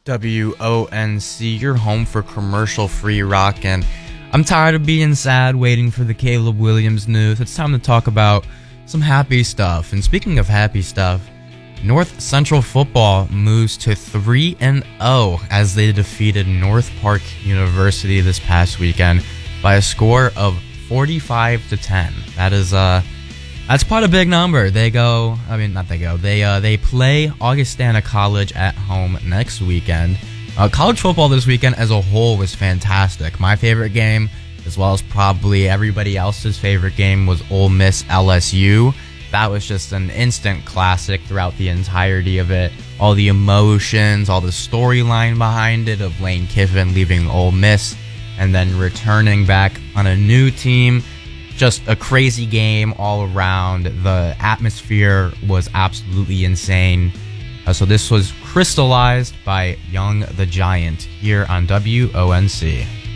WONC, your home for commercial-free rock, and I'm tired of being sad waiting for the Caleb Williams news. It's time to talk about some happy stuff. And speaking of happy stuff, North Central football moves to 3-0 as they defeated North Park University this past weekend by a score of 45-10. That's quite a big number. They play Augustana College at home next weekend. College football this weekend as a whole was fantastic. My favorite game, as well as probably everybody else's favorite game, was Ole Miss LSU. That was just an instant classic throughout the entirety of it. All the emotions, all the storyline behind it of Lane Kiffin leaving Ole Miss and then returning back on a new team. Just a crazy game all around. The atmosphere was absolutely insane. So this was crystallized by Young the Giant here on WONC.